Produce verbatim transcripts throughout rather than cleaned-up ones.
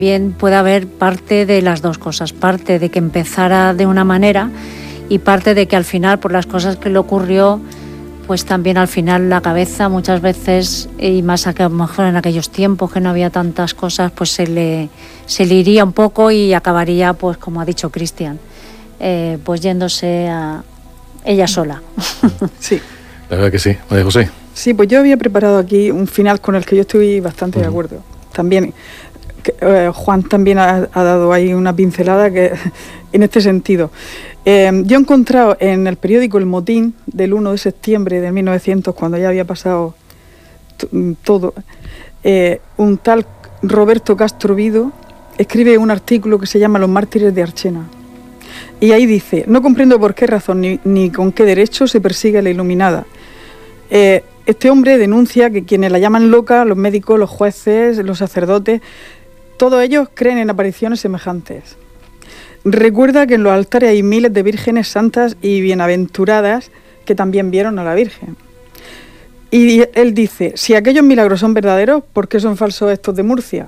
Bien, puede haber parte de las dos cosas, parte de que empezara de una manera y parte de que al final, por las cosas que le ocurrió, pues también al final la cabeza muchas veces, y más a, que a lo mejor en aquellos tiempos que no había tantas cosas, pues se le, se le iría un poco y acabaría, pues como ha dicho Cristian, eh, pues yéndose a ella sola. Sí. La verdad que sí. María José. Sí, pues yo había preparado aquí un final con el que yo estoy bastante uh-huh. de acuerdo. También que, eh, Juan también ha, ha dado ahí una pincelada que en este sentido. Eh, yo he encontrado en el periódico El Motín del uno de septiembre de mil novecientos, cuando ya había pasado t- todo, eh, un tal Roberto Castro Vido escribe un artículo que se llama Los mártires de Archena. Y ahí dice: no comprendo por qué razón ni, ni con qué derecho se persigue a la iluminada. Eh, este hombre denuncia que quienes la llaman loca, los médicos, los jueces, los sacerdotes, todos ellos creen en apariciones semejantes. Recuerda que en los altares hay miles de vírgenes santas y bienaventuradas que también vieron a la Virgen. Y él dice: si aquellos milagros son verdaderos, ¿por qué son falsos estos de Murcia?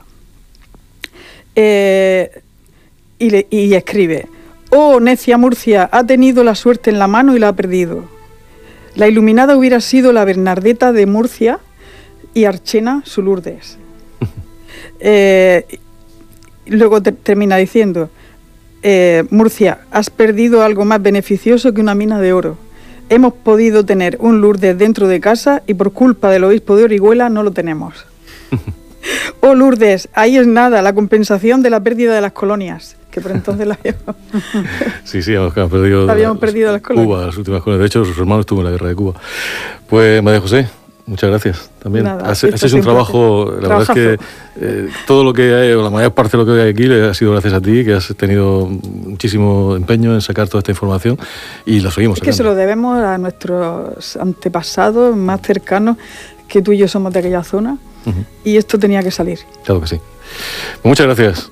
Eh, y, le, y escribe: oh, necia Murcia, ha tenido la suerte en la mano y la ha perdido. La iluminada hubiera sido la Bernardeta de Murcia y Archena su Lourdes. Eh, luego te, termina diciendo: eh, Murcia, has perdido algo más beneficioso que una mina de oro. Hemos podido tener un Lourdes dentro de casa y por culpa del obispo de Orihuela no lo tenemos. Oh, Lourdes, ahí es nada, la compensación de la pérdida de las colonias, que por entonces la habíamos... sí, sí, hemos perdido, habíamos perdido las colonias. Cuba, las últimas colonias. De hecho, sus hermanos estuvo en la guerra de Cuba. Pues, María José, muchas gracias también. Nada, has has hecho un trabajo, la trabajazo. verdad es que eh, todo lo que hay, o la mayor parte de lo que hay aquí, ha sido gracias a ti, que has tenido muchísimo empeño en sacar toda esta información y la seguimos Es que sacando. se lo debemos a nuestros antepasados más cercanos, que tú y yo somos de aquella zona, uh-huh. y esto tenía que salir. Claro que sí. Pues muchas gracias.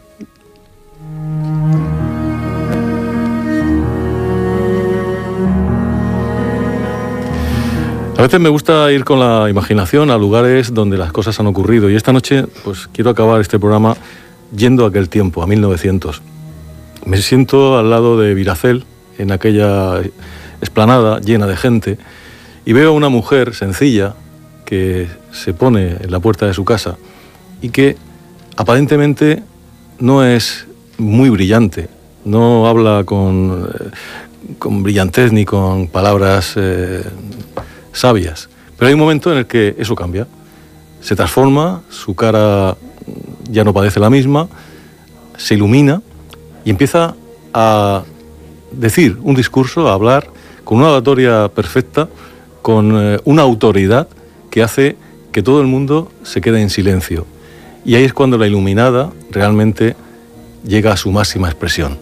A veces me gusta ir con la imaginación a lugares donde las cosas han ocurrido y esta noche pues quiero acabar este programa yendo a aquel tiempo, a mil novecientos. Me siento al lado de Viracel, en aquella explanada llena de gente, y veo a una mujer sencilla que se pone en la puerta de su casa y que aparentemente no es muy brillante, no habla con, con brillantez ni con palabras eh, sabias, pero hay un momento en el que eso cambia, se transforma, su cara ya no parece la misma, se ilumina y empieza a decir un discurso, a hablar con una oratoria perfecta, con eh, una autoridad que hace que todo el mundo se quede en silencio. Y ahí es cuando la iluminada realmente llega a su máxima expresión.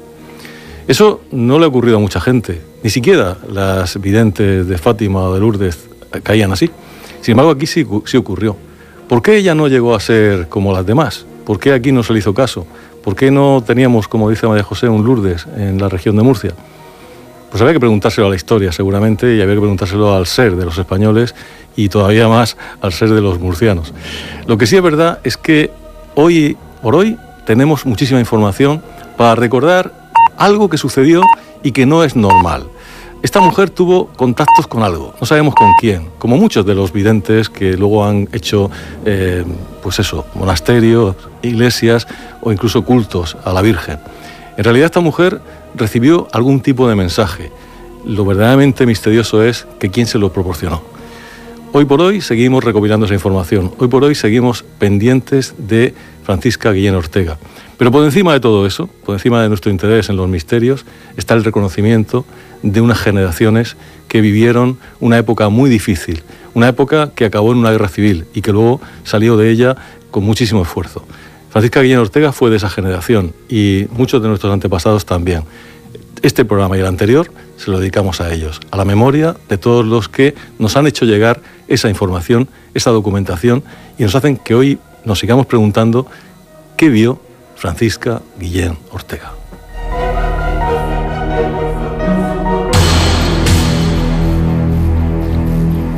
Eso no le ha ocurrido a mucha gente, ni siquiera las videntes de Fátima o de Lourdes caían así. Sin embargo, aquí sí, sí ocurrió. ¿Por qué ella no llegó a ser como las demás? ¿Por qué aquí no se le hizo caso? ¿Por qué no teníamos, como dice María José, un Lourdes en la región de Murcia? Pues había que preguntárselo a la historia, seguramente, y había que preguntárselo al ser de los españoles y todavía más al ser de los murcianos. Lo que sí es verdad es que hoy por hoy tenemos muchísima información para recordar algo que sucedió y que no es normal. Esta mujer tuvo contactos con algo, no sabemos con quién, como muchos de los videntes que luego han hecho, eh, pues eso, monasterios, iglesias o incluso cultos a la Virgen. En realidad esta mujer recibió algún tipo de mensaje. Lo verdaderamente misterioso es que quién se lo proporcionó. Hoy por hoy seguimos recopilando esa información, hoy por hoy seguimos pendientes de Francisca Guillén Ortega. Pero por encima de todo eso, por encima de nuestro interés en los misterios, está el reconocimiento de unas generaciones que vivieron una época muy difícil, una época que acabó en una guerra civil y que luego salió de ella con muchísimo esfuerzo. Francisca Guillén Ortega fue de esa generación y muchos de nuestros antepasados también. Este programa y el anterior se lo dedicamos a ellos, a la memoria de todos los que nos han hecho llegar esa información, esa documentación y nos hacen que hoy nos sigamos preguntando qué vio Francisca Guillén Ortega.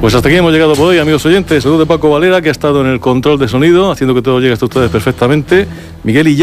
Pues hasta aquí hemos llegado por hoy, amigos oyentes. Saludos de Paco Valera, que ha estado en el control de sonido, haciendo que todo llegue hasta ustedes perfectamente. Miguel y